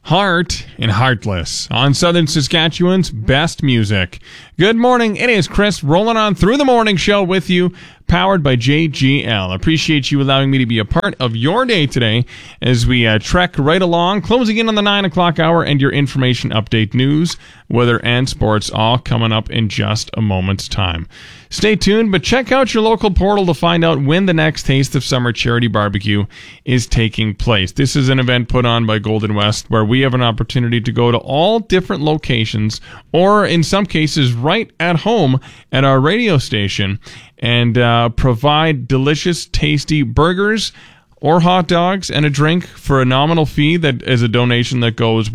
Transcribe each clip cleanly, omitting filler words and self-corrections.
Heart and Heartless on Southern Saskatchewan's best music. Good morning. It is Chris rolling on through the morning show with you, powered by JGL. Appreciate you allowing me to be a part of your day today as we trek right along, closing in on the 9 o'clock hour and your information update, news, weather, and sports all coming up in just a moment's time. Stay tuned, but check out your local portal to find out when the next Taste of Summer Charity Barbecue is taking place. This is an event put on by Golden West where we have an opportunity to go to all different locations, or in some cases right at home at our radio station, and provide delicious, tasty burgers or hot dogs and a drink for a nominal fee that is a donation that goes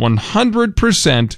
100%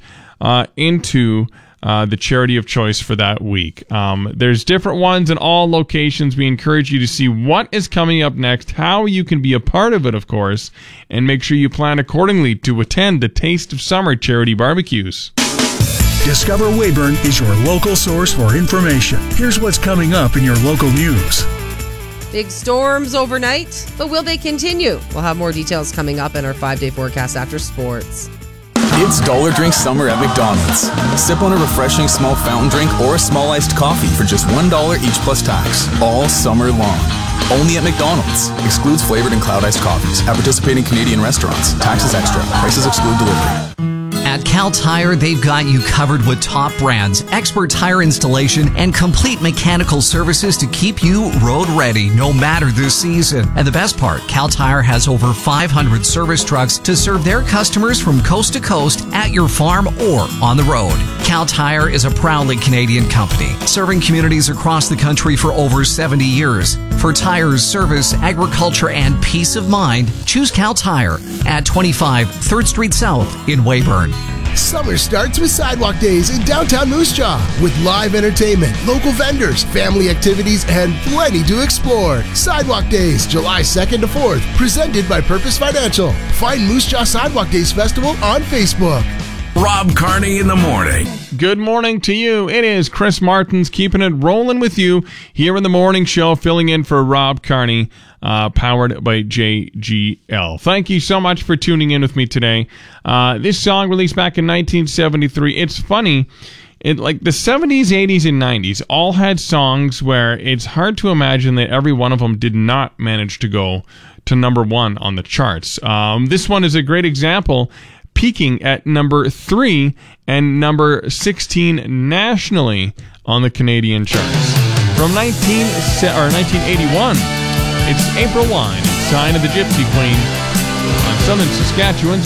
into the charity of choice for that week. There's different ones in all locations. We encourage you to see what is coming up next, how you can be a part of it, of course, and make sure you plan accordingly to attend the Taste of Summer charity barbecues. Discover Weyburn is your local source for information. Here's what's coming up in your local news. Big storms overnight, but will they continue? We'll have more details coming up in our 5-day forecast after sports. It's Dollar Drink Summer at McDonald's. Sip on a refreshing small fountain drink or a small iced coffee for just $1 each plus tax, all summer long. Only at McDonald's. Excludes flavored and cloud iced coffees. At participating Canadian restaurants. Taxes extra. Prices exclude delivery. At Cal Tire, they've got you covered with top brands, expert tire installation, and complete mechanical services to keep you road ready no matter the season. And the best part, Cal Tire has over 500 service trucks to serve their customers from coast to coast at your farm or on the road. Cal Tire is a proudly Canadian company, serving communities across the country for over 70 years. For tires, service, agriculture, and peace of mind, choose Cal Tire at 25 3rd Street South in Weyburn. Summer starts with Sidewalk Days in downtown Moose Jaw with live entertainment, local vendors, family activities, and plenty to explore. Sidewalk Days, July 2nd to 4th, presented by Purpose Financial. Find Moose Jaw Sidewalk Days Festival on Facebook. Rob Carney in the morning. Good morning to you. It is Chris Martins keeping it rolling with you here in the morning show, filling in for Rob Carney, powered by JGL. Thank you so much for tuning in with me today. This song released back in 1973. It's funny. Like the 70s, 80s, and 90s all had songs where it's hard to imagine that every one of them did not manage to go to number one on the charts. This one is a great example, peaking at number 3 and number 16 nationally on the Canadian charts. From 1981, it's April Wine, Sign of the Gypsy Queen, on Southern Saskatchewan's